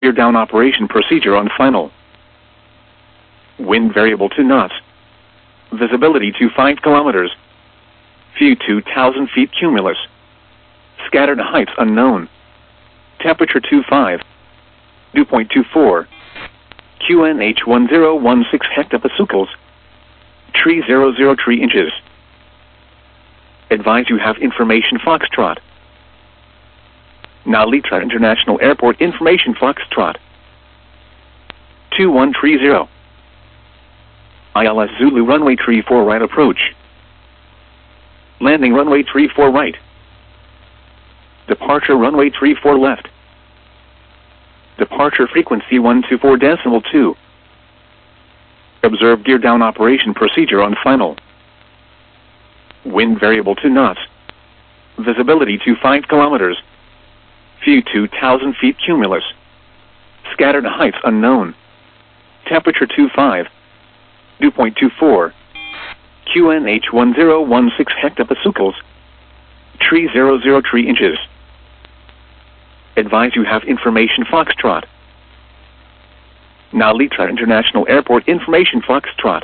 gear down operation procedure on final. Wind variable to knots. Visibility to 5 kilometers. View 2,000 feet cumulus. Scattered heights unknown. Temperature 25. Dew point 24. QNH 1016 hectopascals. Tree 00 tree inches. Advise you have information Foxtrot. Now Litra International Airport information Foxtrot. 2130. ILS Zulu runway 34 right approach. Landing runway 34 right. Departure runway 34 left. Departure frequency 124.2. Observe gear down operation procedure on final. Wind variable to knots. Visibility to 5 kilometers. View 2,000 feet cumulus. Scattered heights unknown. Temperature 25. Dew point 24. QNH 1016 hectopascals. Tree 00 tree inches. Advise you have information Foxtrot. Now Litra International Airport information Foxtrot.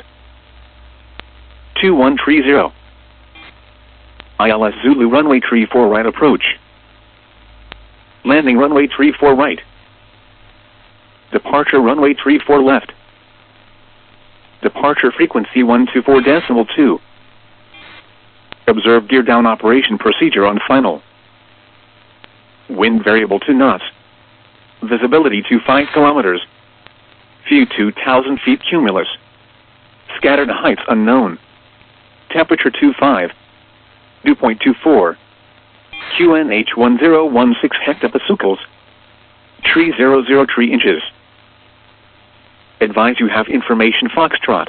2130. ILS Zulu runway 34 right approach. Landing runway 34 right. Departure runway 34 left. Departure frequency 124.2. Observe gear down operation procedure on final. Wind variable to knots. Visibility to 5 kilometers. View 2,000 feet cumulus. Scattered heights unknown. Temperature 25. Dew point 24. QNH 1016 hectopascals. Tree 00 tree inches. Advise you have information Foxtrot.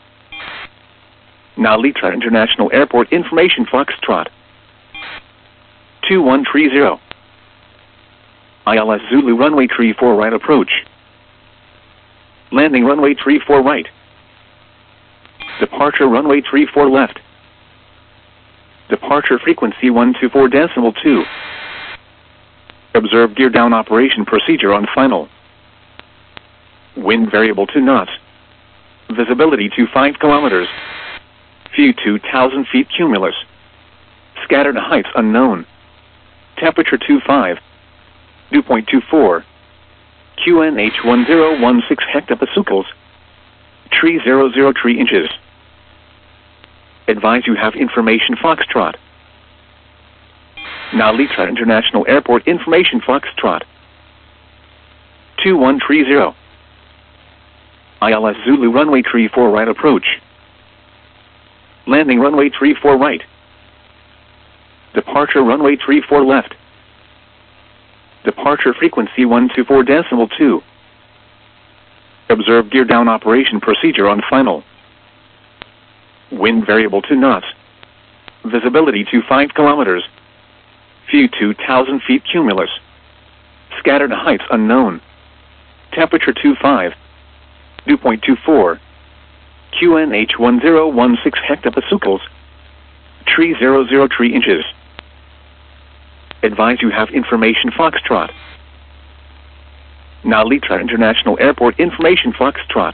Now Litra International Airport information Foxtrot. 2130. ILS Zulu runway 34 right approach. Landing runway 34 right. Departure runway 34 left. Departure frequency 124.2. Observe gear down operation procedure on final. Wind variable to knots. Visibility to 5 kilometers. View 2,000 feet cumulus. Scattered heights unknown. Temperature 25. Dew point 24. QNH 1016 hectopascals. Tree 00 tree inches. Advise you have information Foxtrot. Now Litra International Airport information Foxtrot. 2130. ILS Zulu runway 34 right approach. Landing runway 34 right. Departure runway 34 left. Departure frequency 124.2. Observe gear down operation procedure on final. Wind variable to knots. Visibility to 5 kilometers. View 2,000 feet cumulus. Scattered heights unknown. Temperature 25. Dew point 24. QNH 1016 hectopascals. Tree 00 tree inches. Advise you have information Foxtrot. Now Litra International Airport information Foxtrot.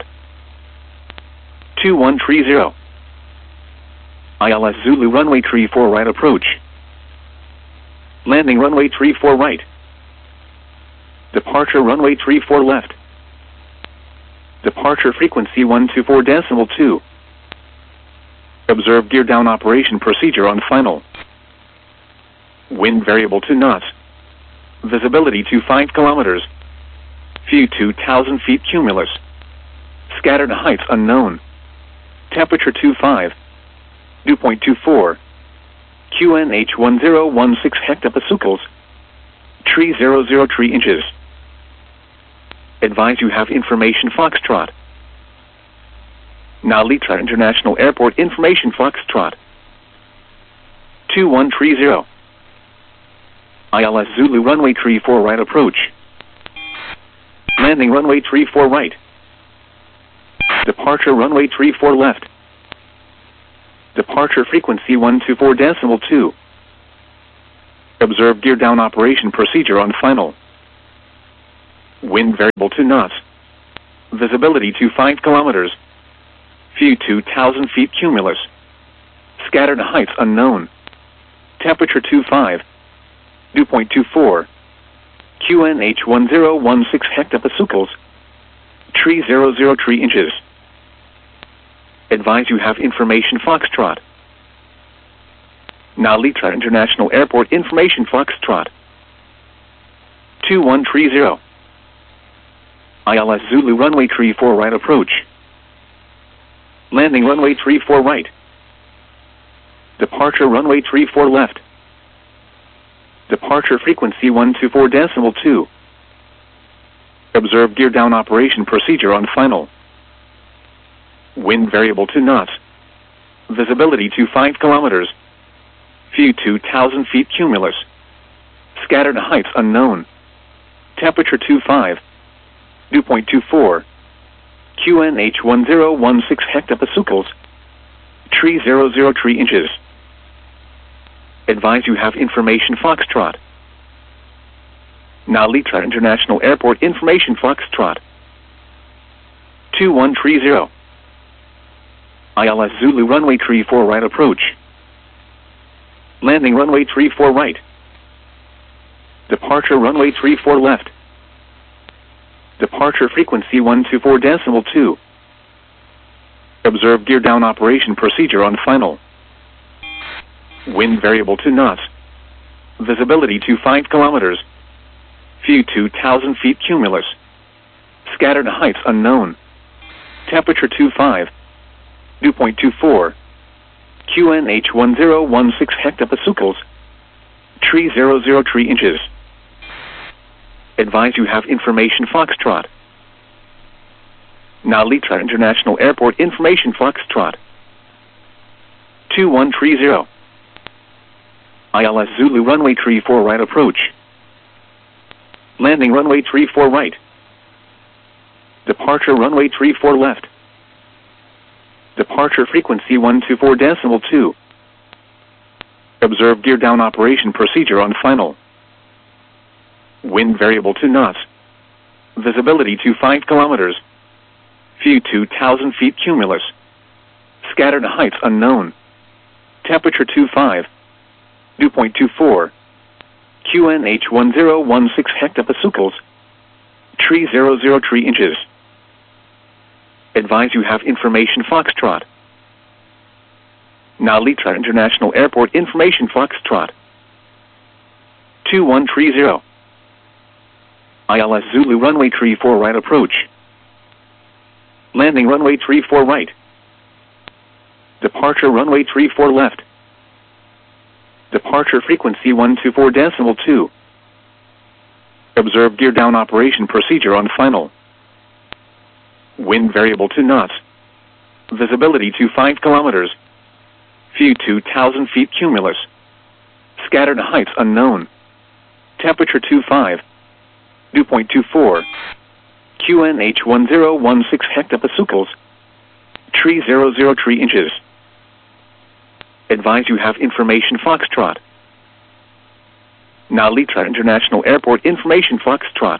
2130. ILS Zulu runway 34 right approach. Landing runway 34 right. Departure runway 34 left. Departure frequency 124.2. Observe gear down operation procedure on final. Wind variable to knots. Visibility to 5 kilometers. View 2,000 feet cumulus. Scattered heights unknown. Temperature 25. Dew point 24. QNH 1016 hectopascals. Tree 00 tree inches. Advise you have information Foxtrot. Now Litra International Airport information Foxtrot. 2130. ILS Zulu runway 34 right approach. Landing runway 34 right. Departure runway 34 left. Departure frequency 124.2. Observe gear down operation procedure on final. Wind variable to knots. Visibility to 5 kilometers. View 2,000 feet cumulus. Scattered heights unknown. Temperature 25. Dew point 24. QNH 1016 hectopascals. Tree 003 inches. Advise you have information Foxtrot. Now Litra International Airport information Foxtrot. 2130. ILS Zulu runway 34 right approach. Landing runway 34 right. Departure runway 34 left. Departure frequency 124.2. Observe gear down operation procedure on final. Wind variable to knots. Visibility to 5 kilometers. View 2,000 feet cumulus. Scattered heights unknown. Temperature 25. Dew point 24. QNH 1016 hectopascals. Tree 003 inches. Advise you have information Foxtrot. Now Litra International Airport information Foxtrot. 2130. ILS Zulu runway 34 right approach. Landing runway 34 right. Departure runway 34 left. Departure frequency 124.2. Observe gear down operation procedure on final. Wind variable to knots. Visibility to 5 kilometers. View 2,000 feet cumulus. Scattered heights unknown. Temperature 25. Dew point 24. QNH 1016 hectopascals. Tree 003 inches. Advise you have information Foxtrot. Now Litra International Airport information Foxtrot. 2130. ILS Zulu runway 34 right approach. Landing runway 34 right. Departure runway 34 left. Departure frequency 124.2. Observe gear down operation procedure on final. Wind variable to knots. Visibility to 5 kilometers. View 2,000 feet cumulus. Scattered heights unknown. Temperature 25. Dew point 24. QNH 1016 hectopascals. Tree 003 inches. Advise you have information Foxtrot. Now Litra International Airport information Foxtrot. 2130. ILS Zulu runway 34 right approach. Landing runway 34 right. Departure runway 34 left. Departure frequency 124.2. Observe gear down operation procedure on final. Wind variable to knots. Visibility to 5 kilometers. View 2,000 feet cumulus. Scattered heights unknown. Temperature 25. Dew point 24. QNH 1016 hectopascals. Tree 003 inches. Advise you have information Foxtrot. Now Litra International Airport information Foxtrot.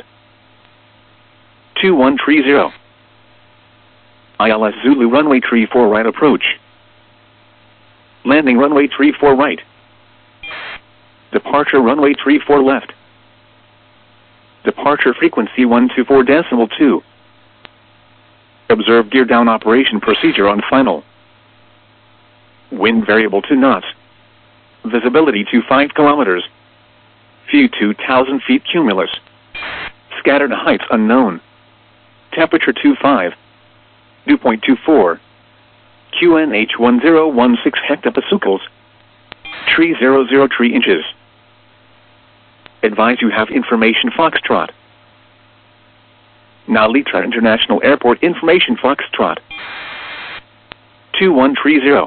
2130. ILS Zulu runway 34 right approach. Landing runway 34 right. Departure runway 34 left. Departure frequency 124.2. Observe gear down operation procedure on final. Wind variable to knots. Visibility to 5 kilometers. View 2,000 feet cumulus. Scattered heights unknown. Temperature 25. Dew point 24. QNH 1016 hectopascals. Tree 003 inches. Advise you have information Foxtrot. Now Litra International Airport information Foxtrot. 2130.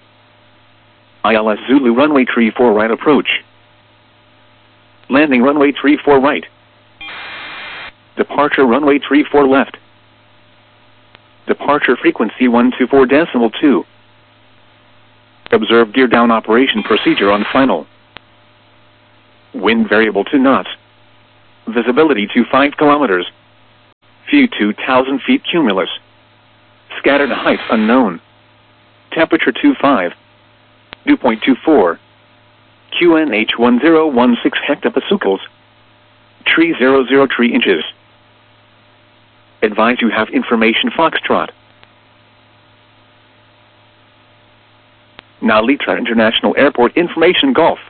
ILS Zulu runway 34 right approach. Landing runway 34 right. Departure runway 34 left. Departure frequency 124.2. Observe gear down operation procedure on final. Wind variable to knots. Visibility to 5 kilometers. View 2,000 feet cumulus. Scattered heights unknown. Temperature 25. Dew point 24. QNH 1016 hectopascals. Tree 003 inches. Advise you have information Foxtrot. Now Letra International Airport information Golf.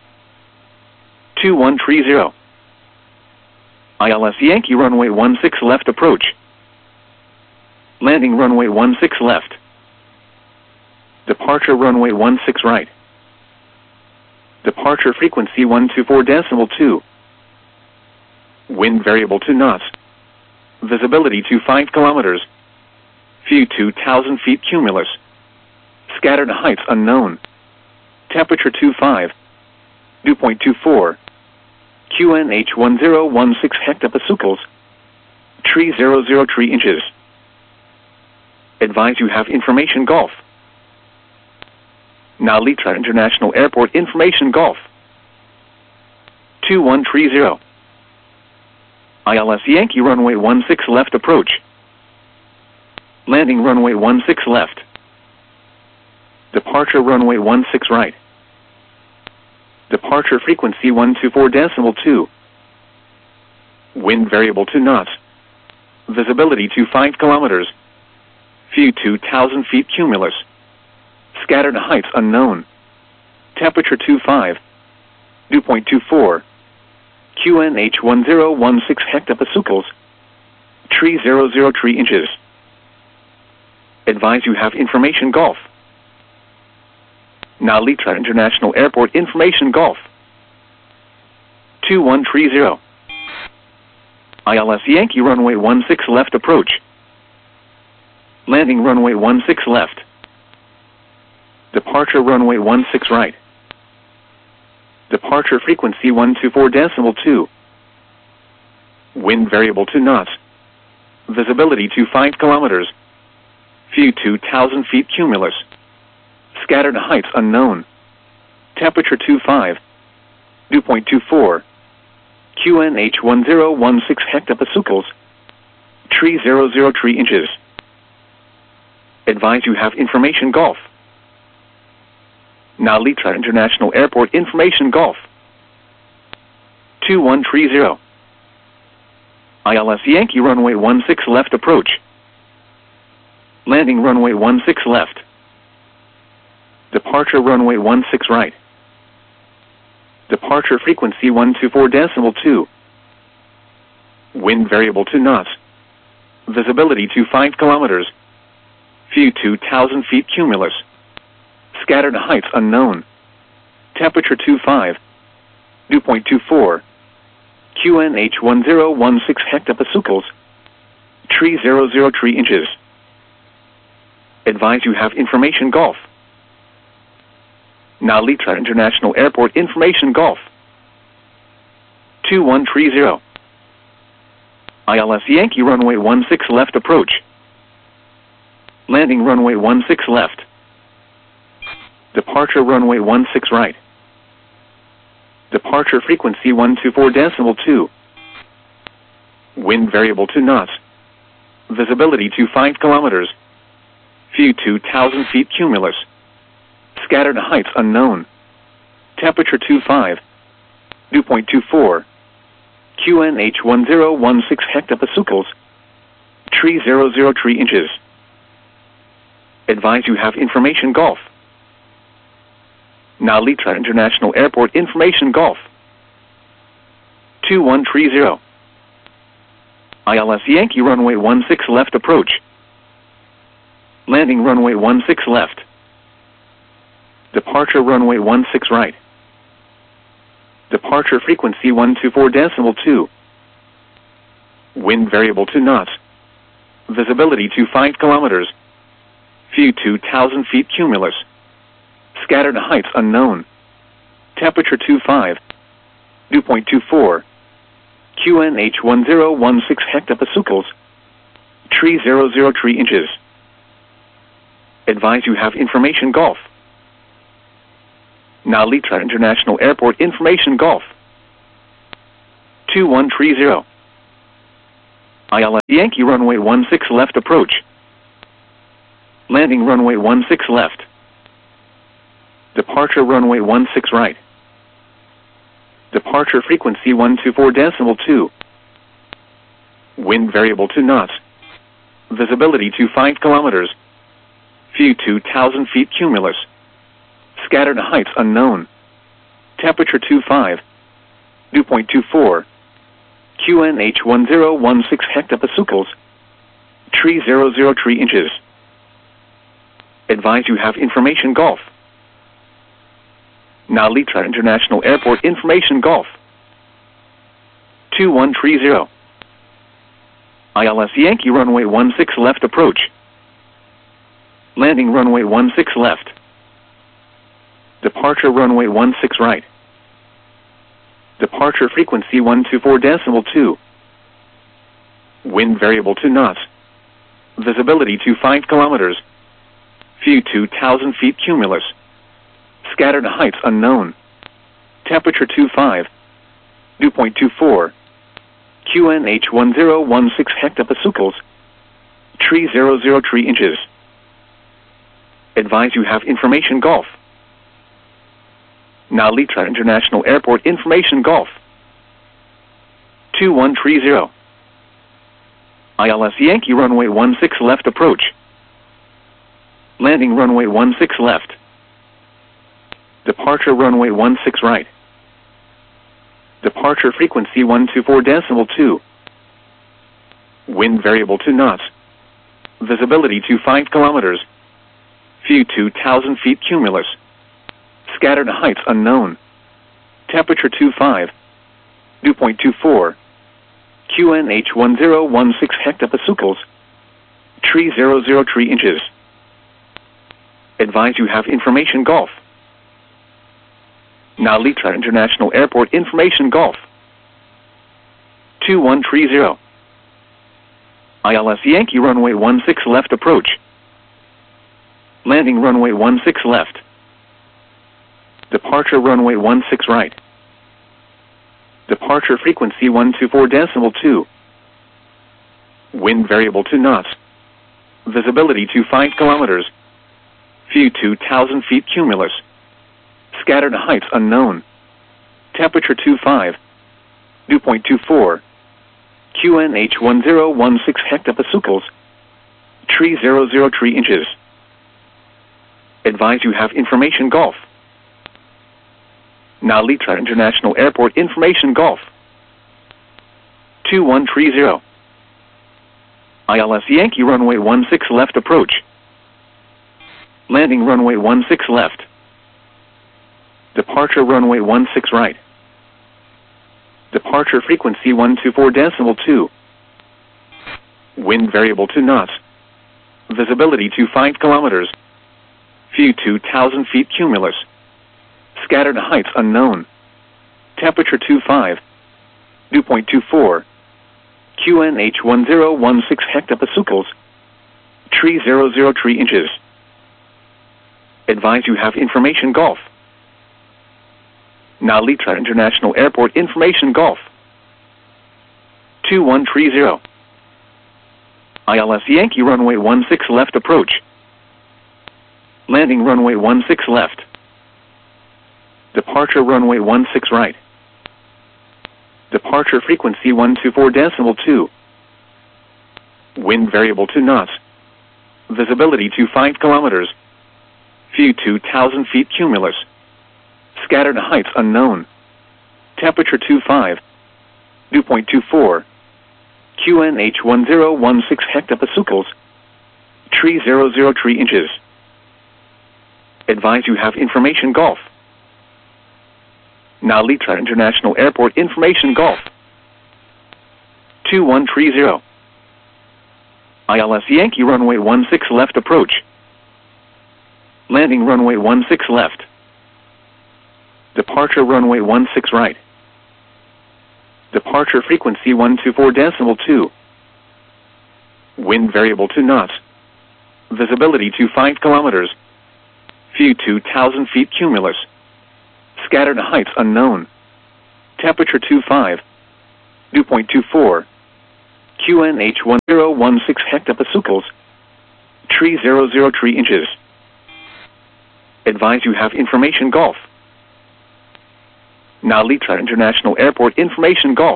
2130. ILS Yankee runway 16 left approach. Landing runway 16 left. Departure runway 16 right. Departure frequency 124.2. Wind variable to knots. Visibility to 5 kilometers. View 2,000 feet cumulus. Scattered heights unknown. Temperature 25. Dew point 24. QNH 1016 hectopascals. Tree 003 inches. Advise you have information Golf. Now Letra International Airport information Golf. 2130. ILS Yankee runway 16 left approach. Landing runway 16 left. Departure runway 16 right. Departure frequency 124.2. Wind variable to knots. Visibility to 5 kilometers. View 2,000 feet cumulus. Scattered heights unknown. Temperature 25. Dew point 24. QNH 1016 hectopascals. Tree 003 inches. Advise you have information Golf. Now Letra International Airport information Golf. 2130. ILS Yankee runway 16 left approach. Landing runway 16 left. Departure runway 16 right. Departure frequency 124.2. Wind variable to knots. Visibility to 5 kilometers. View 2,000 feet cumulus. Scattered heights unknown. Temperature 25. Dew point 24. QNH 1016 hectopascals. Tree 003 inches. Advise you have information Golf. Now Letra International Airport information Golf. 2130. ILS Yankee runway 16 left approach. Landing runway 16 left. Departure runway 16 right. Departure frequency 124.2. Wind variable to knots. Visibility to 5 kilometers. View 2,000 feet cumulus. Scattered heights unknown. Temperature 25. Dew point 24. QNH 1016 hectopascals. Tree 003 inches. Advise you have information Golf. Now Letra International Airport information Golf. 2130. ILS Yankee runway 16 left approach. Landing runway 16 left. Departure runway 16 right. Departure frequency 124.2. Wind variable to knots. Visibility to 5 kilometers. View 2,000 feet cumulus. Scattered heights unknown. Temperature 25. Dew point 24. QNH 1016 hectopascals. Tree 003 inches. Advise you have information Golf. Now Letra International Airport information Golf. 2130. ILS Yankee runway 16 left approach. Landing runway 16 left. Departure runway 16 right. Departure frequency 124.2. Wind variable to knots. Visibility to 5 kilometers. View 2,000 feet cumulus. Scattered heights unknown. Temperature 25. Dew point 24. QNH 1016 hectopascals. Tree 003 inches. Advise you have information Golf. Now Letra International Airport information Golf. 2130. ILS Yankee runway 16 left approach. Landing runway 16 left. Departure runway 16 right. Departure frequency 124.2. Wind variable to knots. Visibility to 5 kilometers. View 2,000 feet cumulus. Scattered heights unknown. Temperature 25. Dew point 24. QNH 1016 hectopascals. Tree 003 inches. Advise you have information Golf. Nalitra International Airport information Golf. 2130. ILS Yankee runway 16 left approach. Landing runway 16 left. Departure runway 16 right. Departure frequency 124.2. Wind variable to knots. Visibility to 5 kilometers. View 2,000 feet cumulus. Scattered heights unknown. Temperature 25. Dew point 24. QNH 1016 hectopascals. Tree 003 inches. Advise you have information Golf. Nalitra International Airport information Golf. 2130. ILS Yankee runway 16 left approach. Landing runway 16 left. Departure runway 16 right. Departure frequency 124.2. Wind variable to knots. Visibility to 5 kilometers. View 2,000 feet cumulus. Scattered heights unknown. Temperature 25. Dew point 24. QNH 1016 hectopascals. Tree 003 inches. Advise you have information Golf. Nalitra International Airport information Golf. 2130. ILS Yankee runway 16 left approach. Landing runway 16 left. Departure runway 16 right. Departure frequency 124.2. Wind variable to knots. Visibility to 5 kilometers. View 2,000 feet cumulus. Scattered heights unknown. Temperature 25. Dew point 24. QNH 1016 hectopascals. Tree 003 inches. Advise you have information Golf. Nalitra International Airport information Golf. 2130. ILS Yankee runway 16 left approach. Landing runway 16 left. Departure runway 16 right. Departure frequency 124.2. Wind variable to knots. Visibility to 5 kilometers. View 2,000 feet cumulus. Scattered heights unknown. Temperature 25. Dew point 24. QNH 1016 hectopascals. Tree 003 inches. Advise you have information Golf. Nalitra International Airport information Golf. 2130. ILS Yankee runway 16 left approach. Landing runway 16 left. Departure runway 16 right. Departure frequency 124.2. Wind variable to knots. Visibility to 5 kilometers. View 2,000 feet cumulus. Scattered heights unknown. Temperature 25. Dew point 24. QNH 1016 hectopascals. Tree 003 inches. Advise you have information Golf. Nalitra International Airport information Golf. 2130. ILS Yankee runway 16 left approach. Landing runway 16 left. Departure runway 16 right. Departure frequency 124.2. Wind variable to knots. Visibility to 5 kilometers. View 2,000 feet cumulus. Scattered heights unknown. Temperature 25. Dew point 24. QNH 1016 hectopascals, tree 003 inches. Advise you have information Golf. Narita International Airport information Golf.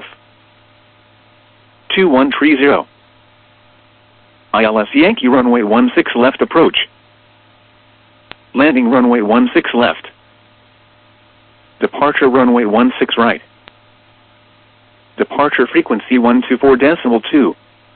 2130. ILS Yankee runway 16 left approach. Landing runway 16 left. Departure runway 16 right. Departure frequency 124.2.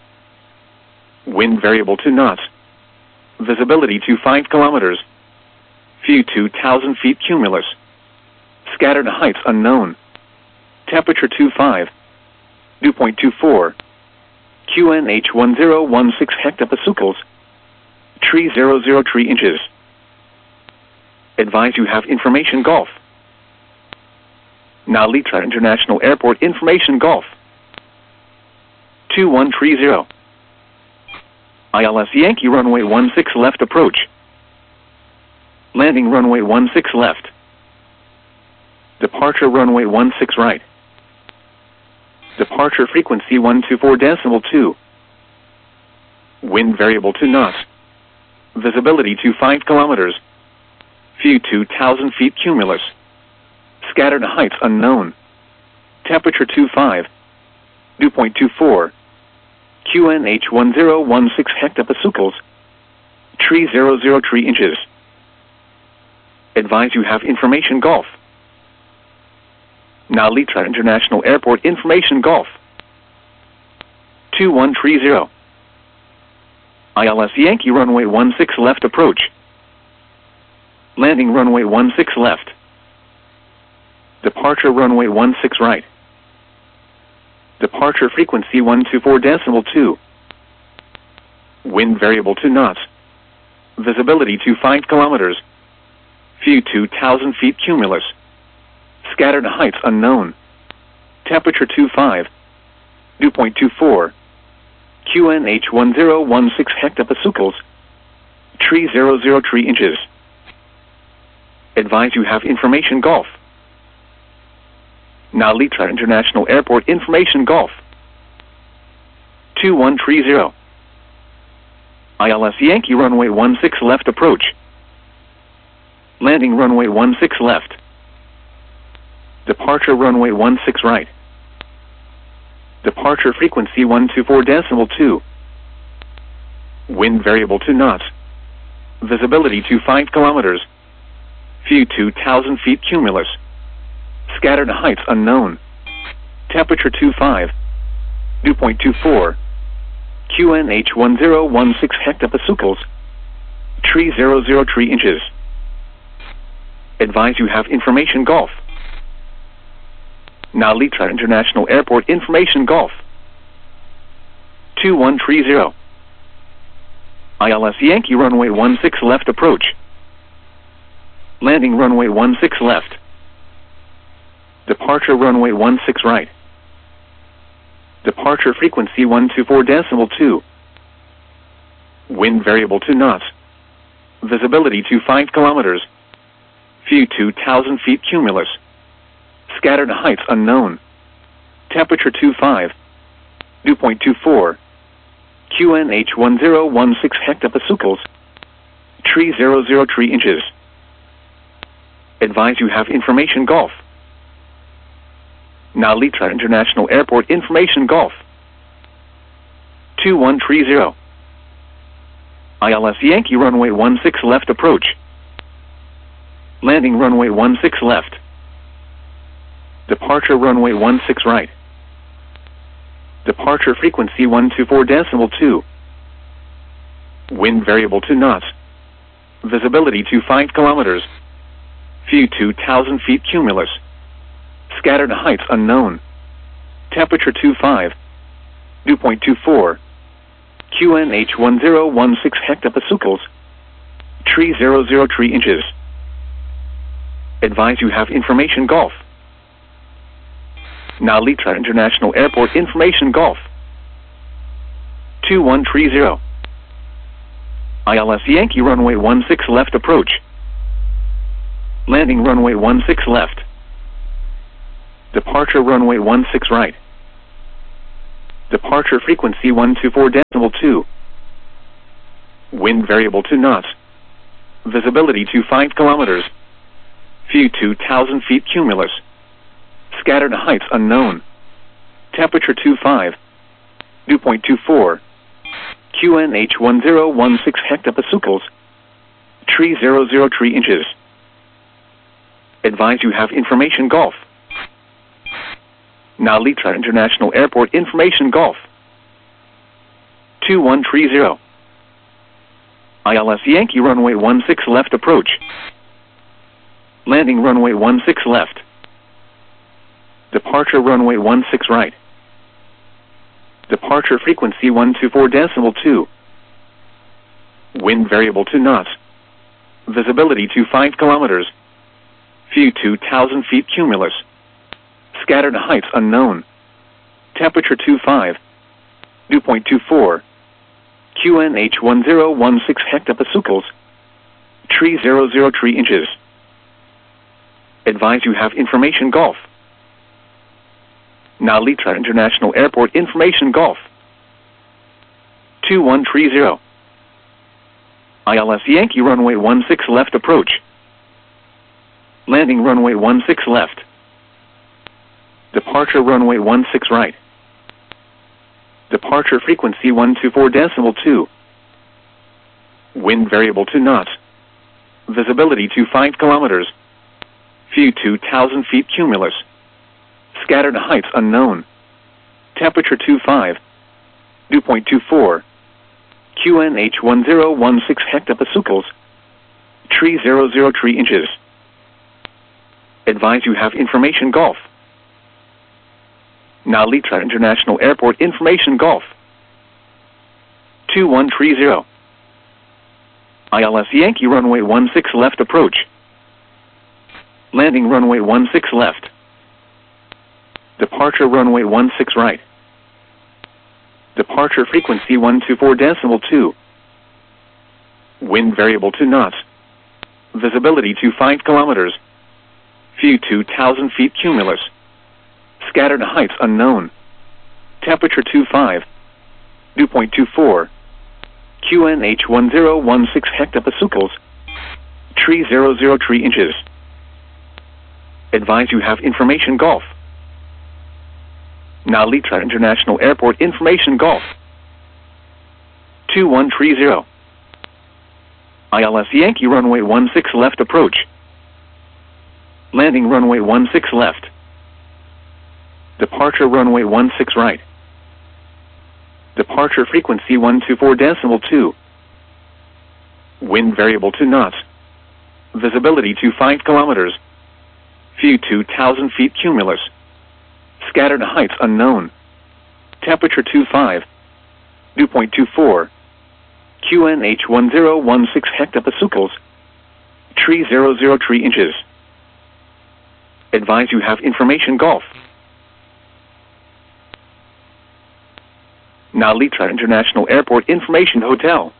Wind variable to knots. Visibility to 5 kilometers. View 2,000 feet cumulus. Scattered heights unknown. Temperature 25. Dew point 24. QNH 1016 hectopascals. Tree 003 inches. Advise you have information Golf. Narita International Airport information Golf. 2130. ILS Yankee runway 16 left approach. Landing runway 16 left. Departure runway 16 right. Departure frequency 124.2. Wind variable to knots. Visibility to 5 kilometers. View 2,000 feet cumulus. Scattered heights unknown. Temperature 25. Dew point 24. QNH 1016 hectopascals. Tree 003 inches. Advise you have information Golf. Narita International Airport information Golf. 2130. ILS Yankee runway 16 left approach. Landing runway 16 left. Departure runway 16 right. Departure frequency 124.2. Wind variable to knots. Visibility to 5 kilometers. View 2,000 feet cumulus. Scattered heights unknown. Temperature 25. Dew point 24. QNH 1016 hectopascals. Tree 003 inches. Advise you have information Golf. Narita International Airport information Golf. 2130. ILS Yankee runway 16 left approach. Landing runway 16 left. Departure runway 16 right. Departure frequency 124.2. Wind variable to knots. Visibility to 5 kilometers. View 2,000 feet cumulus. Scattered heights unknown. Temperature 25. Dew point 24. QNH 1016 hectopascals. Tree 003 inches. Advise you have information Golf. Narita International Airport information Golf. 2130. ILS Yankee runway 16 left approach. Landing runway 16 left. Departure runway 16 right. Departure frequency 124.2. Wind variable to knots. Visibility to 5 kilometers. View 2,000 feet cumulus. Scattered heights unknown. Temperature 25. Dew point 24. QNH 1016 hectopascals. Tree 003 inches. Advise you have information Golf. Narita International Airport information Golf. 2130. ILS Yankee runway 16 left approach. Landing runway 16 left. Departure runway 16 right. Departure frequency 124.2. Wind variable to knots. Visibility to 5 kilometers. View 2,000 feet cumulus. Scattered heights unknown. Temperature 25. Dew point 24. QNH 1016 hectopascals. Tree 003 inches. Advise you have information Golf. Narita International Airport information Golf. 2130. ILS Yankee runway 16 left approach. Landing runway 16 left. Departure runway 16 right. Departure frequency 124.2. Wind variable to knots. Visibility to 5 kilometers. View 2,000 feet cumulus. Scattered heights unknown. Temperature 25. Dew point 24. QNH 1016 hectopascals. Tree 003 inches. Advise you have information Golf. Nalitra International Airport information Golf. 2130. ILS Yankee runway 16 left approach. Landing runway 16 left. Departure runway 16 right. Departure frequency 124.2. Wind variable to knots. Visibility to 5 kilometers. View 2,000 feet cumulus. Scattered heights unknown. Temperature 25. Dew point 24. QNH 1016 hectopascals. Tree 003 inches. Advise you have information Golf. Nalitra International Airport information Golf. 2130. ILS Yankee runway 16 left approach. Landing runway 16 left. Departure runway 16 right. Departure frequency 124.2. Wind variable to knots. Visibility to 5 kilometers. View 2,000 feet cumulus. Scattered heights unknown. Temperature 25. Dew point 24. QNH 1016 hectopascals. Tree 003 inches. Advise you have information Golf. Nalitra International Airport information Golf. 2130. ILS Yankee runway 16 left approach. Landing runway 16 left. Departure runway 16 right. Departure frequency 124.2. Wind variable to knots. Visibility to 5 kilometers. View 2,000 feet cumulus. Scattered heights unknown. Temperature 25. Dew point 24. QNH 1016 hectopascals. Tree 003 inches. Advise you have information Golf. Nalitra International Airport information Golf. 2130. ILS Yankee runway 16 left approach. Landing runway 16 left. Departure runway 16 right. Departure frequency 124.2. Wind variable to knots. Visibility to 5 kilometers. View 2,000 feet cumulus. Scattered heights unknown. Temperature 25. Dew point 24. QNH 1016 hectopascals. Tree 003 inches. Advise you have information Golf. Nalitra International Airport information Hotel.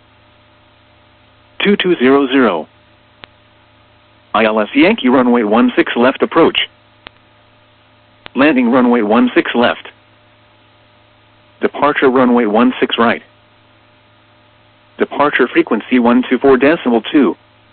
2200. ILS Yankee runway 16 left approach. Landing runway 16 left. Departure runway 16 right. Departure frequency 124.2.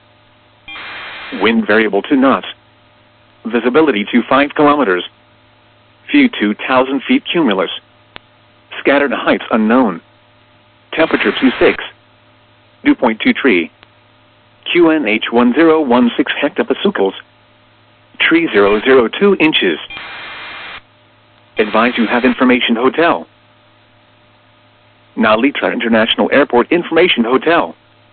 Wind variable to knots. Visibility to 5 kilometers. View 2,000 feet cumulus. Scattered heights unknown. Temperature 26. Dew point 23. QNH 1016 hectopascals. Tree 002 inches. Advise you have information Hotel. Nalitra International Airport information Hotel.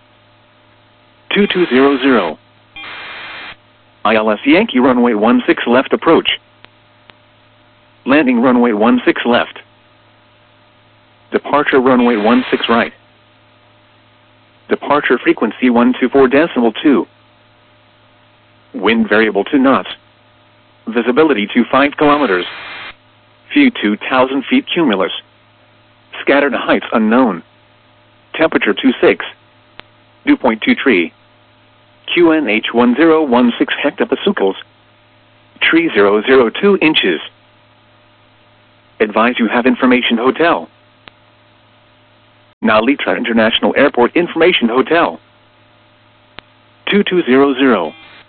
2200. ILS Yankee runway 16 left approach. Landing runway 16 left. Departure runway 16 right. Departure frequency 124.2. Wind variable to knots. Visibility to 5 kilometers. View 2,000 feet cumulus. Scattered heights unknown. Temperature 26. Dew point 23. QNH 1016 hectopascals. Tree 002 inches. Advise you have information Hotel. Now Litra International Airport Information Hotel. 2200.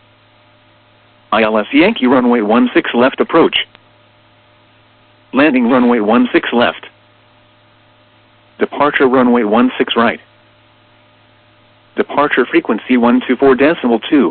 ILS Yankee runway 16 left approach. Landing runway 16 left. Departure runway 16 right. Departure frequency 124.2.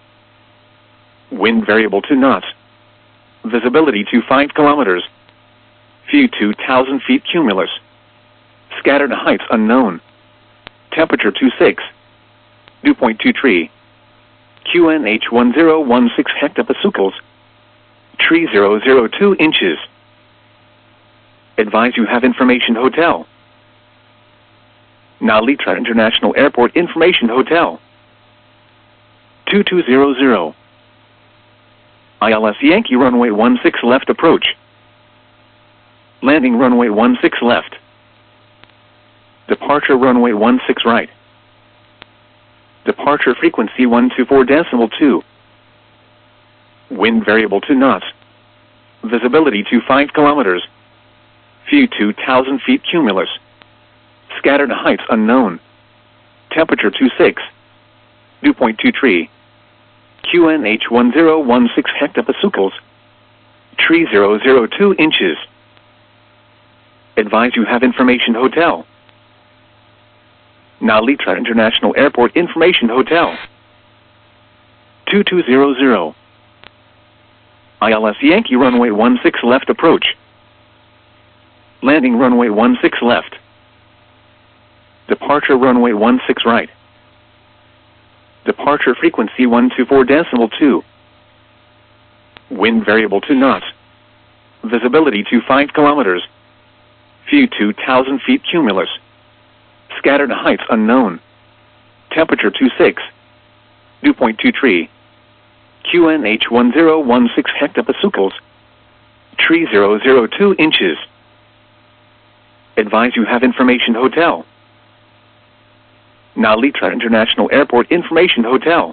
Wind variable to knots. Visibility to 5 kilometers. View 2,000 feet cumulus. Scattered heights unknown. Temperature 26. Dew point 23. QNH 1016 hectopascals. Tree 002 inches. Advise you have information hotel. Now Litra International Airport Information Hotel. 2200. ILS Yankee runway 16 left approach. Landing runway 16 left. Departure runway 16 right. Departure frequency 124.2. Wind variable to knots. Visibility to 5 kilometers. View 2,000 feet cumulus. Scattered heights unknown. Temperature 26. Dew point 23. QNH 1016 hectopascals. Tree 002 inches. Advise you have information hotel. Now Litra International Airport Information Hotel. 2200. ILS Yankee runway 16 left approach. Landing runway 16 left. Departure runway 16 right. Departure frequency 124.2. Wind variable to knots. Visibility to 5 kilometers. View 2,000 feet cumulus. Scattered heights unknown. Temperature 26. Dew point 23. QNH 1016 hectopascals. Tree 002 inches. Advise you have information hotel. Now Litra International Airport Information Hotel.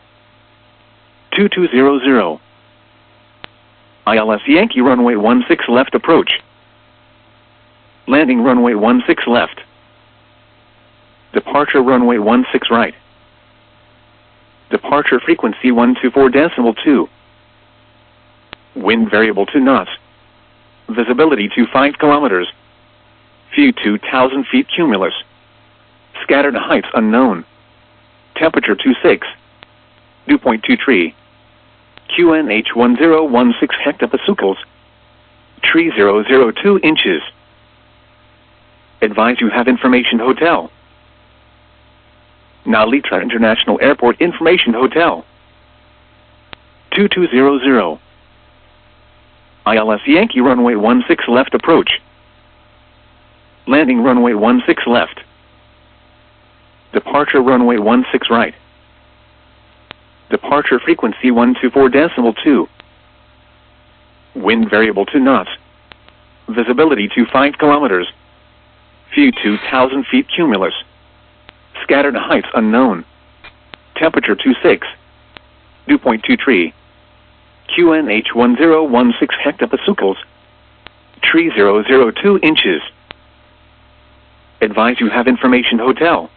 2200. ILS Yankee runway 16 left approach. Landing runway 16 left. Departure runway 16 right. Departure frequency 124.2. Wind variable to knots. Visibility to 5 kilometers. View 2,000 feet cumulus. Scattered heights unknown. Temperature 26. Dew point 23. QNH 1016 hectopascals. Tree 002 inches. Advise you have information hotel. Now Litra International Airport Information Hotel. 2200. ILS Yankee runway 16 left approach. Landing runway 16 left. Departure runway 16 right. Departure frequency 124.2. Wind variable to knots. Visibility to 5 kilometers. View 2,000 feet cumulus. Scattered heights unknown. Temperature 26. Dew point 23. QNH 1016 hectopascals. Tree 002 inches. Advise you have information hotel.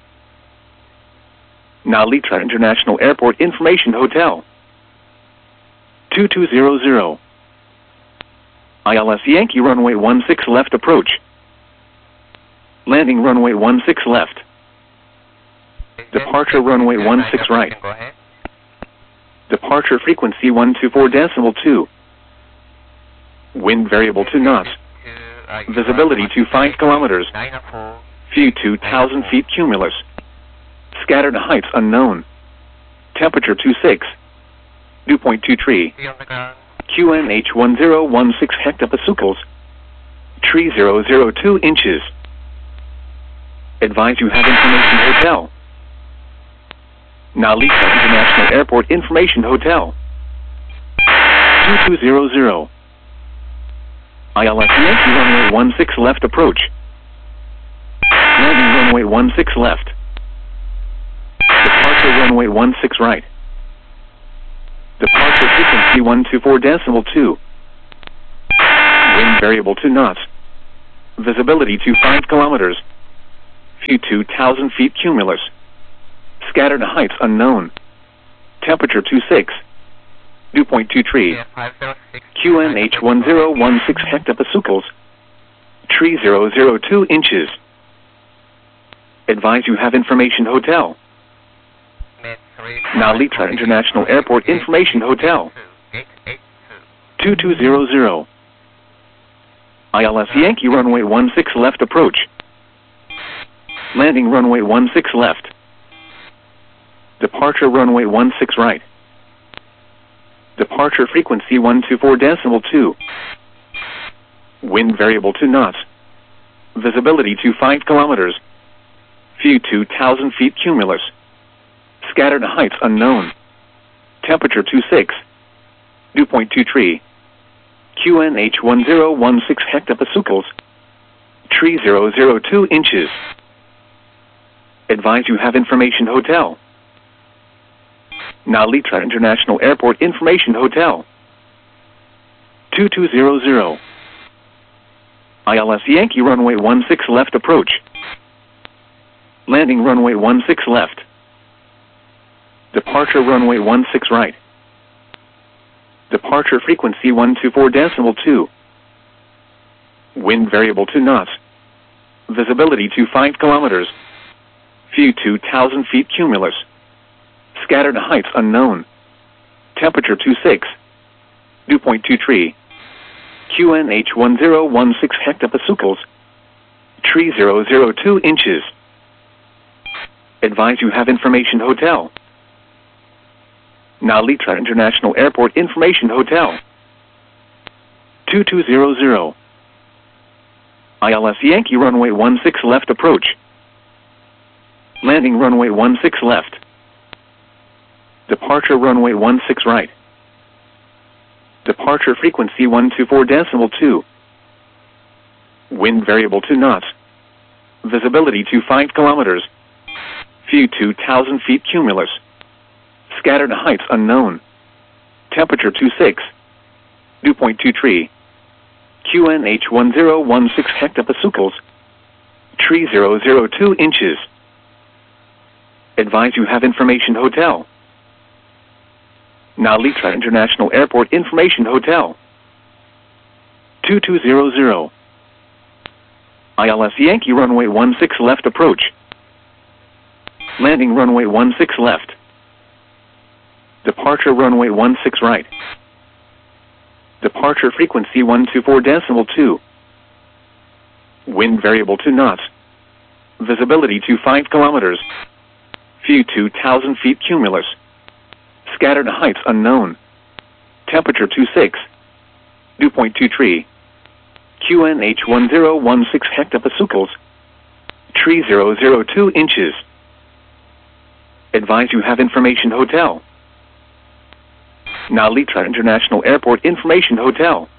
Now Litra International Airport Information Hotel. 2200. ILS Yankee runway 16 left approach. Landing runway 16 left. Departure runway 16 right. Departure frequency 124.2. Wind variable to knots. Visibility to 5 kilometers. View 2,000 feet cumulus. Scattered heights unknown. Temperature 26. Dew point 23. QNH 1016 hectopascals. Tree 002 inches. Advise you have information hotel. Now Litra International Airport Information Hotel. 2200. ILS Yankee runway 16 left approach. Landing runway 16 left. Departure runway 16 right. Departure frequency 124.2. Wind variable to knots. Visibility to 5 kilometers. View 2,000 feet cumulus. Scattered heights unknown. Temperature 26. Dew point 23. QNH 1016 hectopascals. Tree 002 inches. Advise you have information hotel. Now Litra International Airport Information Hotel. 2200. ILS Yankee runway 16 left approach. Landing runway 16 left. Departure runway 16 right. Departure frequency 124.2. Wind variable to knots. Visibility to 5 kilometers. View 2,000 feet cumulus. Scattered heights unknown. Temperature 26. Dew point 23. QNH 1016 hectopascals. Tree 002 inches. Advise you have information hotel. Now Litra International Airport Information Hotel. 2200. ILS Yankee runway 16 left approach. Landing runway 16 left. Departure runway 16 right. Departure frequency 124.2. Wind variable to knots. Visibility to 5 kilometers. View 2,000 feet cumulus. Scattered heights unknown. Temperature 26. Dew point 23. QNH 1016 hectopascals. Tree 002 inches. Advise you have information hotel. Now Litra International Airport Information Hotel. 2200. ILS Yankee runway 16 left approach. Landing runway 16 left. Departure runway 16 right. Departure frequency 124.2. Wind variable to knots. Visibility to 5 kilometers. View 2,000 feet cumulus. Scattered heights unknown. Temperature 26. Dew point 23. QNH 1016 hectopascals. Tree 002 inches. Advise you have information hotel. Now Litra International Airport Information Hotel. 2200. ILS Yankee runway 16 left approach. Landing runway 16 left. Departure runway 16 right. Departure frequency 124.2. Wind variable to knots. Visibility to 5 kilometers. View 2,000 feet cumulus. Scattered heights unknown. Temperature 26. Dew point 23. QNH 1016 hectopascals. Tree 002 inches. Advise you have information hotel. Now Litra International Airport Information Hotel.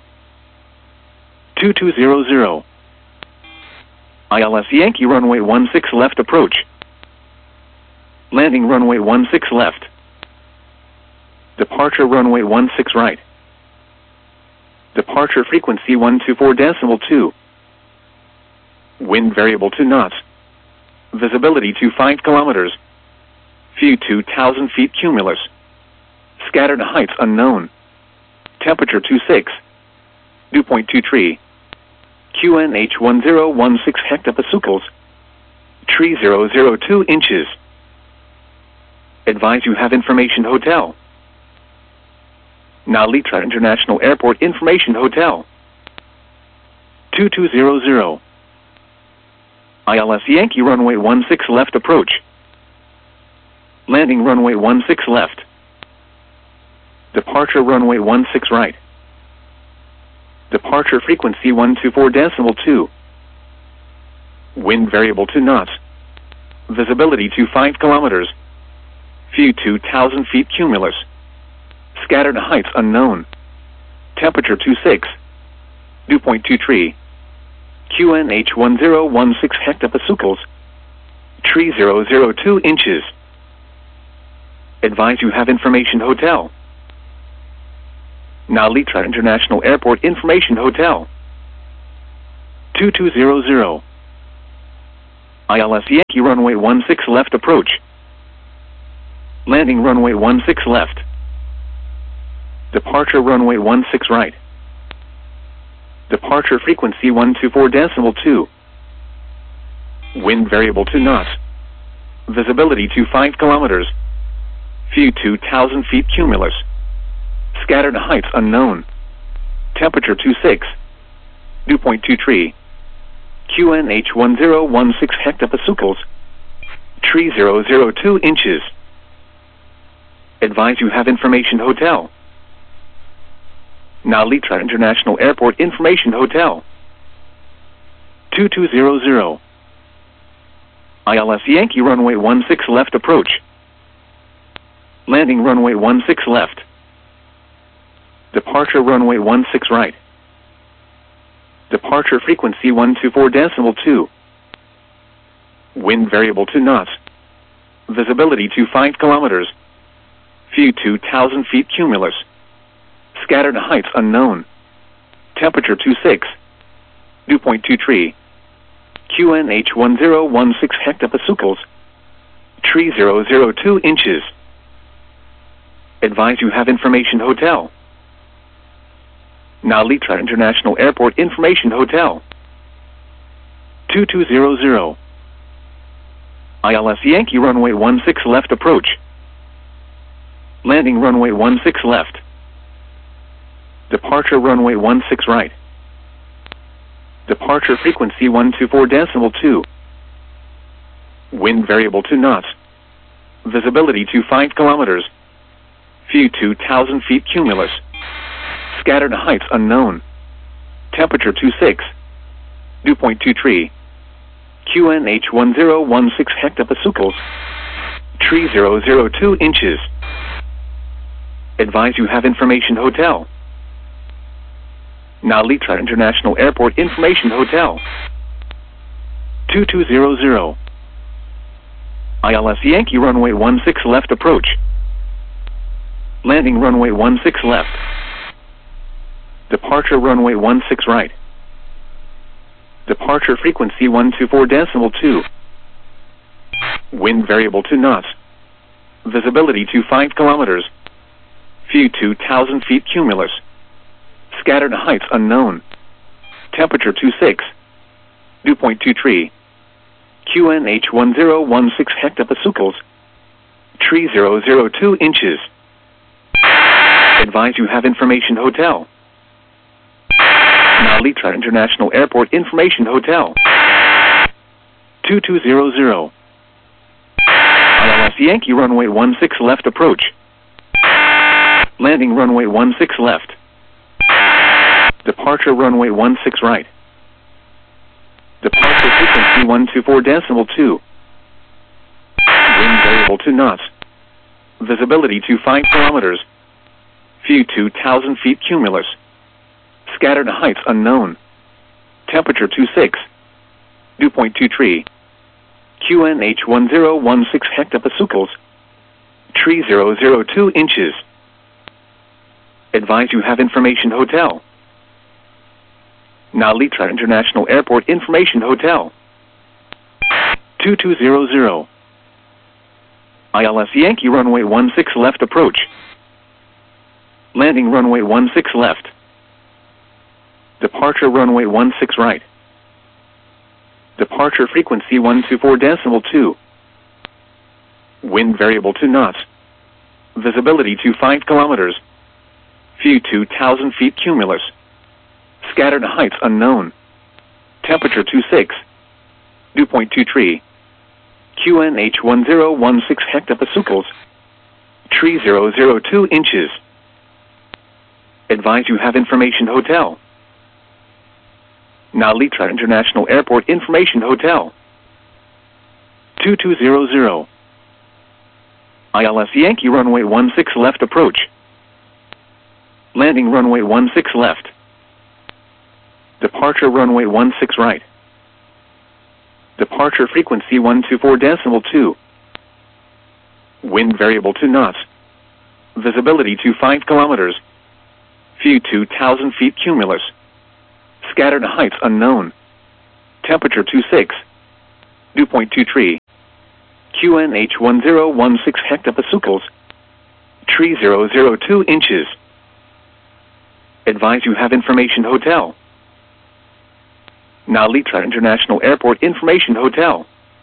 2200. ILS Yankee runway 16 left approach. Landing runway 16 left. Departure runway 16 right. Departure frequency 124.2. Wind variable to knots. Visibility to 5 kilometers. View 2,000 feet cumulus. Scattered heights unknown. Temperature 26. Dew point 23. QNH 1016 hectopascals. Tree 002 inches. Advise you have information hotel. Now Litra International Airport Information Hotel. 2200. ILS Yankee runway 16 left approach. Landing runway 16 left. Departure runway 16 right. Departure frequency 124.2. Wind variable to knots. Visibility to 5 kilometers. View 2,000 feet cumulus. Scattered heights unknown. Temperature 26. Dew point 23. QNH 1016 hectopascals. Tree 002 inches. Advise you have information hotel. Now Litra International Airport Information Hotel. 2200. ILS Yankee runway 16 left approach. Landing runway 16 left. Departure runway 16 right. Departure frequency 124.2. Wind variable to knots. Visibility to 5 kilometers. View 2,000 feet cumulus. Scattered heights unknown. Temperature 26. Dew point 23. QNH 1016 hectopascals. Tree 002 inches. Advise you have information hotel. Now Litra International Airport Information Hotel. 2200. ILS Yankee runway 16 left approach. Landing runway 16 left. Departure runway 16 right. Departure frequency 124.2. Wind variable to knots. Visibility to 5 kilometers. View 2,000 feet cumulus. Scattered heights unknown. Temperature 26. Dew point 23. QNH 1016 hectopascals. Tree 002 inches. Advise you have information hotel. Now Litra International Airport Information Hotel. 2200. ILS Yankee runway 16 left approach. Landing runway 16 left. Departure runway 16 right. Departure frequency 124.2. Wind variable to knots. Visibility to 5 kilometers. View 2,000 feet cumulus. Scattered heights unknown. Temperature 26. Dew point 23. QNH 1016 hectopascals. Tree 002 inches. Advise you have information hotel. Now Litra International Airport Information Hotel. 2200. ILS Yankee runway 16 left approach. Landing runway 16 left. Departure runway 16 right. Departure frequency 124.2. Wind variable to knots. Visibility to 5 kilometers. View 2,000 feet cumulus. Scattered heights unknown. Temperature 26. Dew point 23. QNH 1016 hectopascals. Tree 002 inches. Advise you have information hotel. Now Litra International Airport Information Hotel. 2200. ILS Yankee runway 16 left approach. Landing runway 16 left. Departure runway 16 right. Departure frequency 124.2. Wind variable to knots. Visibility to 5 kilometers. View 2,000 feet cumulus. Scattered heights unknown. Temperature 26. Dew point 23. QNH 1016 hectopascals. Tree 002 inches. Advise you have information hotel. Now Litra International Airport Information Hotel. 2200. ILS Yankee runway 16 left approach. Landing runway 16 left. Departure runway 16 right. Departure frequency 124.2. Wind variable to knots. Visibility to 5 kilometers. View 2,000 feet cumulus. Scattered heights unknown. Temperature 26. Dew point 23. QNH 1016 hectopascals. Tree 002 inches. Advise you have information hotel. Now Litra International Airport Information Hotel. 2200. ILS Yankee runway 16 left approach. Landing runway 16 left. Departure runway 16 right. Departure frequency 124.2. Wind variable to knots. Visibility to 5 kilometers. View 2,000 feet cumulus. Scattered heights unknown. Temperature 26. Dew point 23. QNH 1016 hectopascals. Tree 002 inches. Advise you have information hotel. Nalitra International Airport Information Hotel.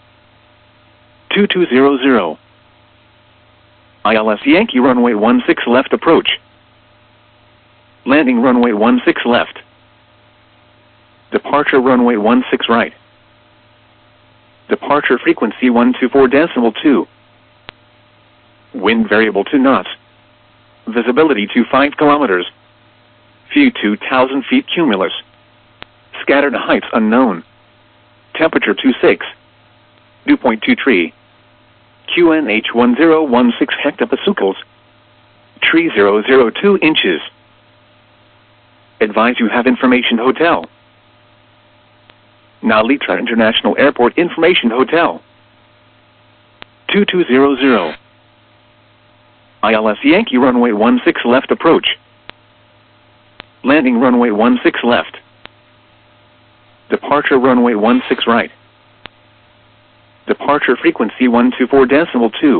2200. ILS Yankee runway 16 left approach. Landing runway 16 left. Departure runway 16 right. Departure frequency 124.2. Wind variable to knots. Visibility to 5 kilometers. View 2,000 feet cumulus. Scattered heights unknown. Temperature 26. Dew point 23. QNH 1016 hectopascals. Tree 002 inches. Advise you have information hotel. Nalitra International Airport Information Hotel. 2200. ILS Yankee runway 16 left approach. Landing runway 16 left. Departure runway 16 right. Departure frequency 124.2.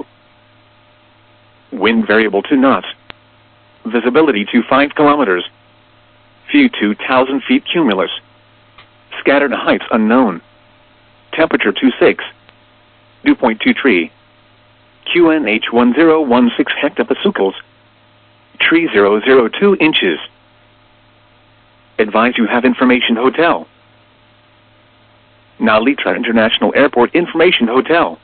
Wind variable to knots. Visibility to 5 kilometers. View 2,000 feet cumulus. Scattered heights unknown. Temperature 26. Dew point 23. QNH 1016 hectopascals. Tree 002 inches. Advise you have information hotel. Nalitra International Airport Information Hotel.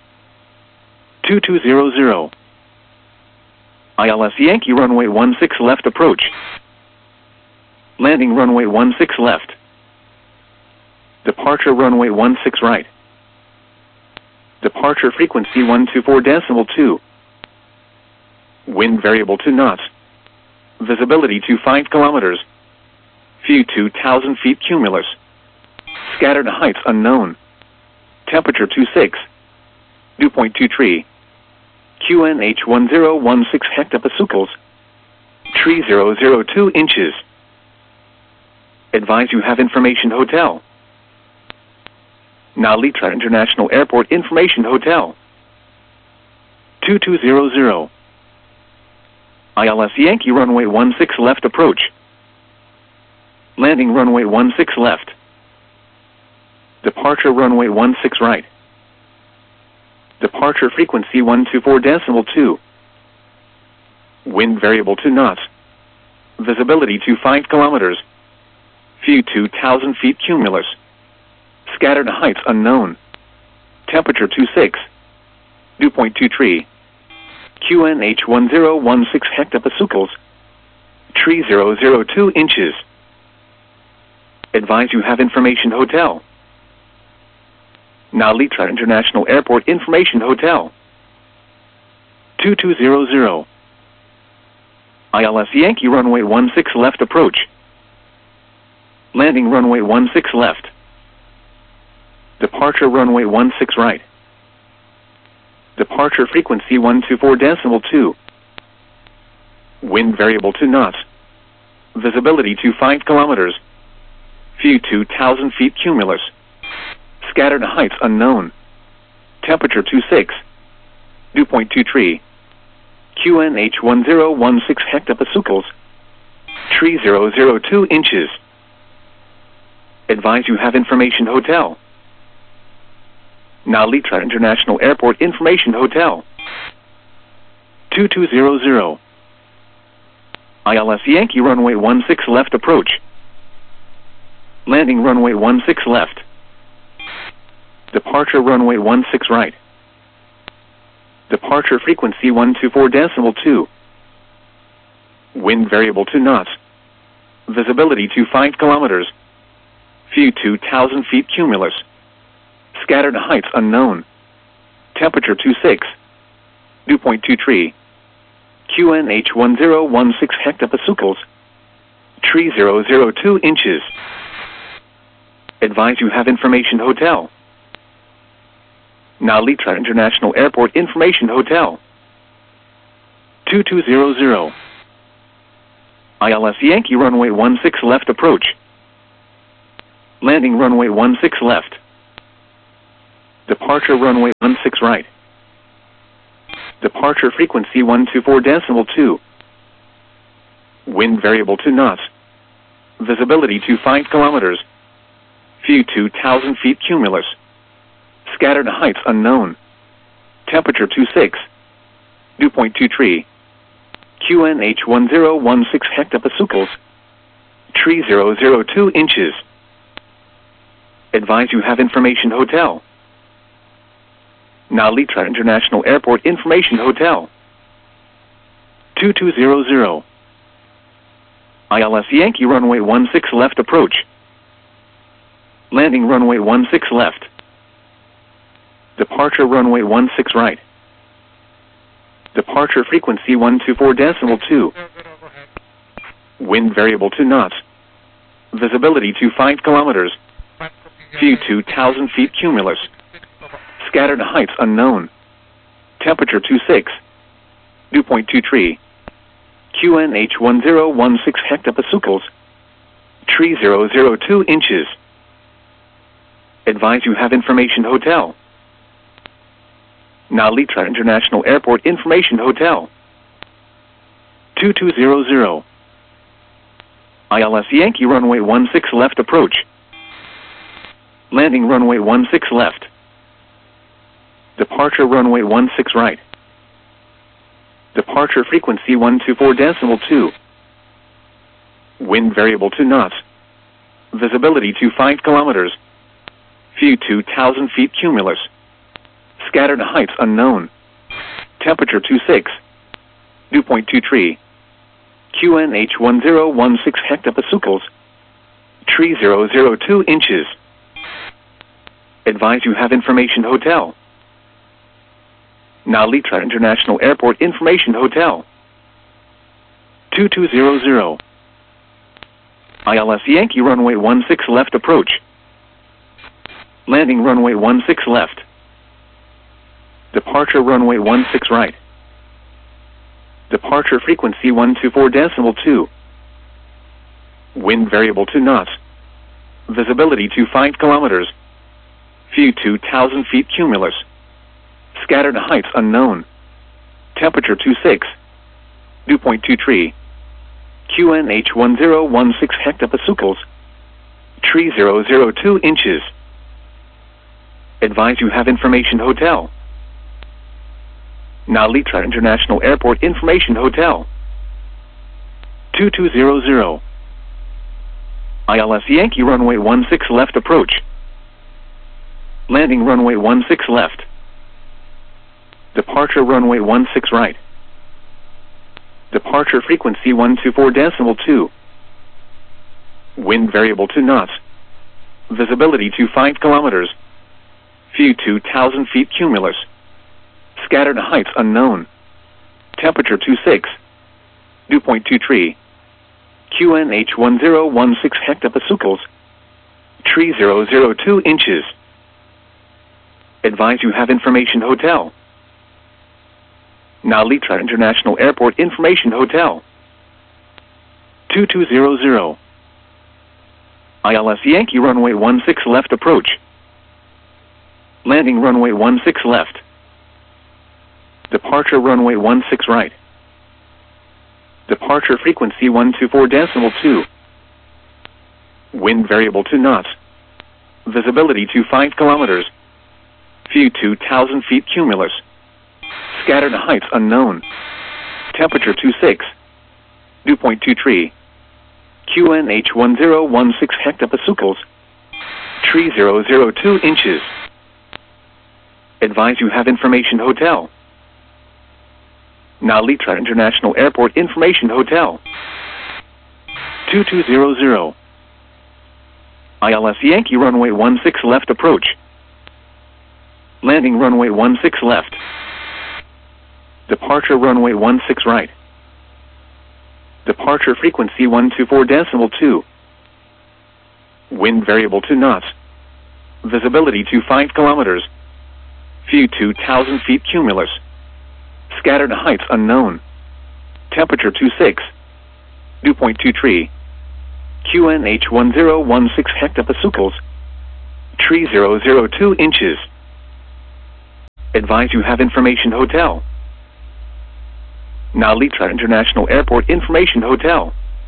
2200. ILS Yankee runway 16 left approach. Landing runway 16 left. Departure runway 16 right. Departure frequency 124.2. Wind variable to knots. Visibility to 5 kilometers. View 2,000 feet cumulus. Scattered heights unknown. Temperature 26. Dew point 23. QNH 1016 hectopascals. Tree 002 inches. Advise you have information hotel. Nalitra International Airport Information Hotel. 2200. ILS Yankee runway 16 left approach. Landing runway 16 left. Departure runway 16 right. Departure frequency 124.2. Wind variable to knots. Visibility to 5 kilometers. View 2,000 feet cumulus. Scattered heights unknown. Temperature 26. Dew point 23. QNH 1016 hectopascals. Tree 002 inches. Advise you have information hotel. Nalitra International Airport Information Hotel. 2200. ILS Yankee runway 16 left approach. Landing runway 16 left. Departure runway 16 right. Departure frequency 124.2. Wind variable to knots. Visibility to 5 kilometers. View 2,000 feet cumulus. Scattered heights unknown. Temperature 26. Dew point 23. QNH 1016 hectopascals. Tree 002 inches. Advise you have information hotel. Nalitra International Airport Information Hotel. 2200. ILS Yankee runway 16 left approach. Landing runway 16 left. Departure runway 16 right. Departure frequency 124.2. Wind variable to knots. Visibility to 5 kilometers. View 2,000 feet cumulus. Scattered heights unknown. Temperature 26. Dew point 23. QNH 1016 hectopascals. Tree 002 inches. Advise you have information hotel. Nalitra International Airport Information Hotel. 2200. ILS Yankee runway 16 left approach. Landing runway 16 left. Departure runway 16 right. Departure frequency 124.2. Wind variable to knots. Visibility to 5 kilometers. View 2,000 feet cumulus. Scattered heights unknown. Temperature 26. Dew point 23. QNH 1016 hectopascals. Tree 002 inches. Advise you have information hotel. Nalitra International Airport Information Hotel. 2200. ILS Yankee runway 16 left approach. Landing runway 16 left. Departure runway 16 right. Departure frequency 124.2. Wind variable to knots. Visibility to 5 kilometers. View 2,000 feet cumulus. Scattered heights unknown. Temperature 26. Dew point 23. QNH 1016 hectopascals. Tree 002 inches. Advise you have information hotel. Nalitra International Airport Information Hotel. 2200. ILS Yankee runway 16 left approach. Landing runway 16 left. Departure runway 16 right. Departure frequency 124.2. Wind variable to knots. Visibility to 5 kilometers. View 2,000 feet cumulus. Scattered heights unknown. Temperature 26. Dew point 23. QNH 1016 hectopascals. Tree 002 inches. Advise you have information hotel. Nalitra International Airport Information Hotel. 2200. ILS Yankee runway 16 left approach. Landing runway 16 left. Departure runway 16 right. Departure frequency 124.2. Wind variable to knots. Visibility to 5 kilometers. View 2,000 feet cumulus. Scattered heights unknown. Temperature 26. Dew point 23. QNH 1016 hectopascals. Tree 002 inches. Advise you have information hotel. Nalitra International Airport Information Hotel. 2200. ILS Yankee runway 16 left approach. Landing runway 16 left. Departure runway 16 right. Departure frequency 124.2. Wind variable to knots. Visibility to 5 kilometers. View 2,000 feet cumulus. Scattered heights unknown. Temperature 26. Dew point 23. QNH 1016 hectopascals. Tree 002 inches. Advise you have information hotel. Nalitra International Airport Information Hotel. 2200. ILS Yankee runway 16 left approach. Landing runway 16 left. Departure runway 16 right. Departure frequency 124.2. Wind variable to knots. Visibility to 5 kilometers. View 2,000 feet cumulus. Scattered heights unknown. Temperature 26. Dew point 23. QNH 1016 hectopascals. Tree 002 inches. Advise you have information hotel. Nalitra International Airport Information Hotel. 2200. ILS Yankee runway 16 left approach. Landing runway 16 left. Departure runway 16 right. Departure frequency 124.2. Wind variable to knots. Visibility to 5 kilometers. View 2,000 feet cumulus. Scattered heights unknown. Temperature 26. Dew point 23. QNH 1016 hectopascals. Tree 002 inches. Advise you have information hotel. Nalitra International Airport Information Hotel.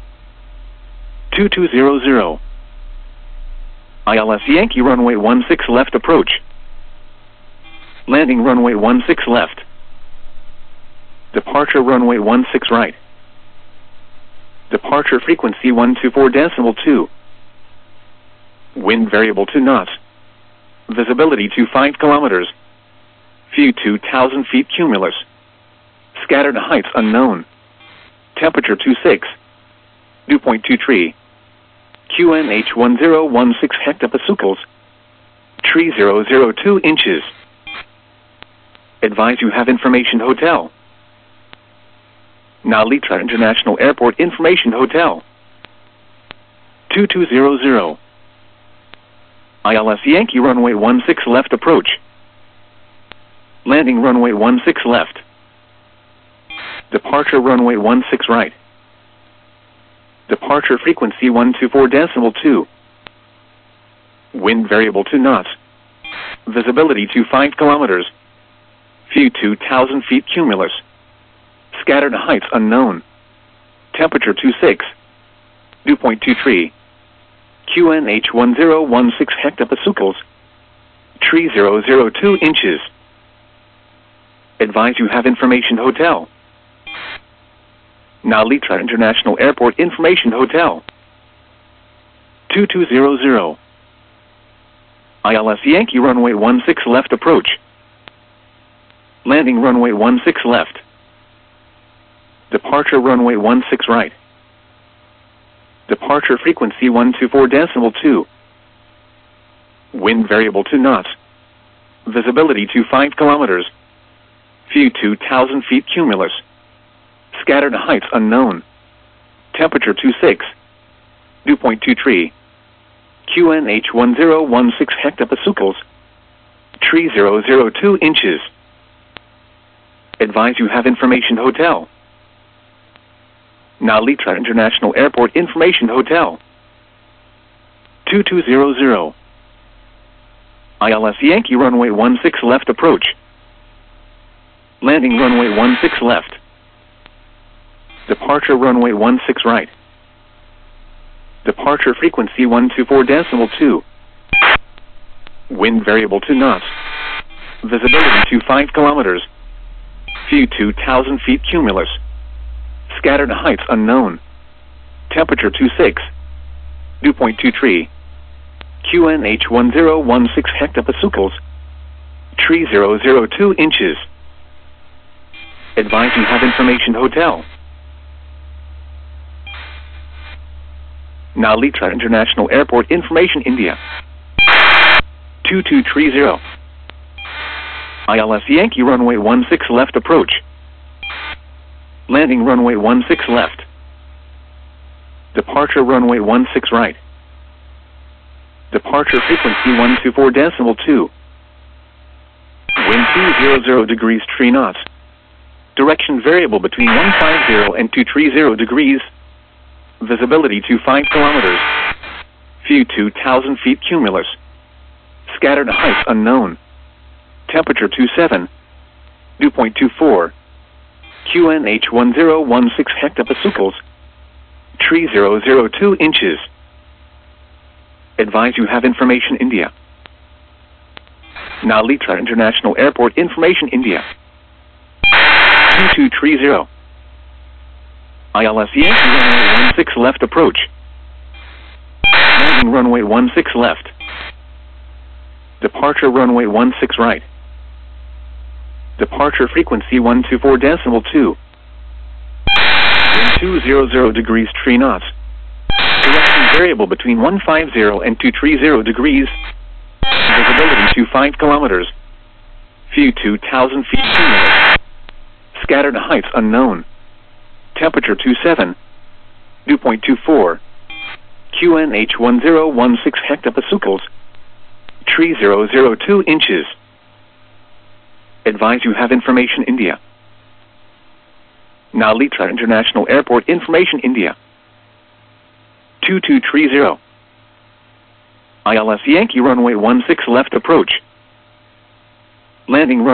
2200. ILS Yankee runway 16 left approach. Landing runway 16 left. Departure runway 16 right. Departure frequency 124.2. Wind variable to knots. Visibility to 5 kilometers. View 2,000 feet cumulus. Scattered heights unknown. Temperature 26. Dew point 23. QNH 1016 hectopascals. Tree 002 inches. Advise you have information hotel. Nalitra International Airport Information Hotel. 2200. ILS Yankee runway 16 left approach. Landing runway 16 left. Departure runway 16 right. Departure frequency 124.2. Wind variable to knots. Visibility to 5 kilometers. View 2,000 feet cumulus. Scattered heights unknown. Temperature 26. Dew point 23. QNH 1016 hectopascals. Tree 002 inches. Advise you have information hotel. Nalitra International Airport Information Hotel. 2200. ILS Yankee runway 16 left approach. Landing runway 16 left. Departure runway 16 right. Departure frequency 124.2. Wind variable to knots. Visibility to 5 kilometers. View 2,000 feet cumulus. Scattered heights unknown. Temperature 26. Dew point 23. QNH 1016 hectopascals. Tree 002 inches. Advise you have information hotel. Nalitra International Airport Information Hotel. 2200. ILS Yankee runway 16 left approach. Landing runway 16 left. Departure runway 16 right. Departure frequency 124.2. Wind variable to knots. Visibility to 5 kilometers. View 2,000 feet cumulus. Scattered heights unknown. Temperature 26. Dew point 23. QNH 1016 hectopascals. Tree 002 inches. Advise you have information hotel. Nalitra International Airport Information India. 2230. ILS Yankee runway 16 left approach. Landing runway 16 left. Departure runway 16 right. Departure frequency 124.2. Wind 200 degrees 3 knots. Direction variable between 150 and 230 degrees. Visibility to 5 kilometers. View 2,000 feet cumulus. Scattered heights unknown. Temperature 27. Dew point 24. QNH 1016 hectopascals. Tree 002 inches. Advise you have information India. Nalitra International Airport Information India. 2230. ILS Yankee runway 16 left approach. Landing runway 16 left. Departure runway 16 right. Departure frequency 124.2. Wind 200 degrees 3 knots. Direction variable between 150 and 230 degrees. Visibility to 5 kilometers. View 2,000 feet cumulus. Scattered heights unknown. Temperature 27. Dew point 24. QNH 1016 hectopascals. Tree 002 inches. Advise you have information India. Nalitra International Airport Information India. 2230. ILS Yankee runway 16 left approach. Landing runway